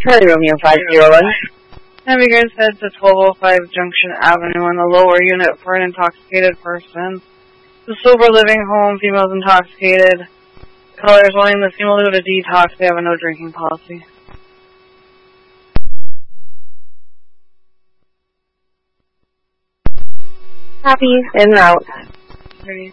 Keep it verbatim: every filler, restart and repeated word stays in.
Charlie Romeo five zero one. Have you guys head to twelve oh five Junction Avenue in the lower unit for an intoxicated person? The sober living home, females intoxicated. Callers wanting the female to go to detox. They have a no drinking policy. Copy. In route. Ready.